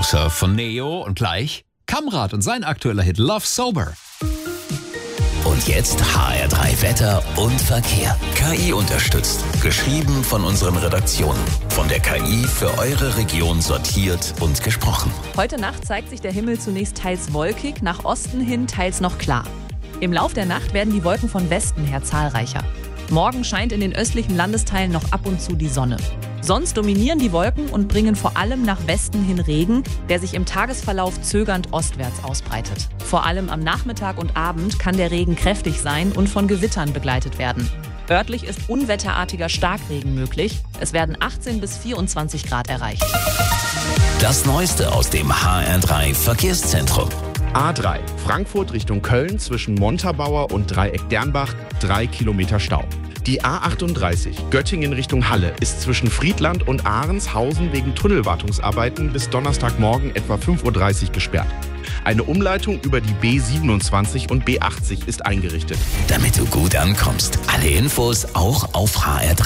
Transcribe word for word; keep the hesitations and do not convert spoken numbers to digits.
Surf von Neo und gleich Kamrat und sein aktueller Hit Love Sober. Und jetzt H R drei Wetter und Verkehr. K I unterstützt. Geschrieben von unseren Redaktionen. Von der K I für eure Region sortiert und gesprochen. Heute Nacht zeigt sich der Himmel zunächst teils wolkig, nach Osten hin teils noch klar. Im Lauf der Nacht werden die Wolken von Westen her zahlreicher. Morgen scheint in den östlichen Landesteilen noch ab und zu die Sonne. Sonst dominieren die Wolken und bringen vor allem nach Westen hin Regen, der sich im Tagesverlauf zögernd ostwärts ausbreitet. Vor allem am Nachmittag und Abend kann der Regen kräftig sein und von Gewittern begleitet werden. Örtlich ist unwetterartiger Starkregen möglich. Es werden achtzehn bis vierundzwanzig Grad erreicht. Das Neueste aus dem H R drei Verkehrszentrum. A drei, Frankfurt Richtung Köln zwischen Montabaur und Dreieck Dernbach, drei Kilometer Stau. Die A achtunddreißig, Göttingen Richtung Halle, ist zwischen Friedland und Ahrenshausen wegen Tunnelwartungsarbeiten bis Donnerstagmorgen etwa fünf Uhr dreißig gesperrt. Eine Umleitung über die B siebenundzwanzig und B achtzig ist eingerichtet. Damit du gut ankommst. Alle Infos auch auf H R drei.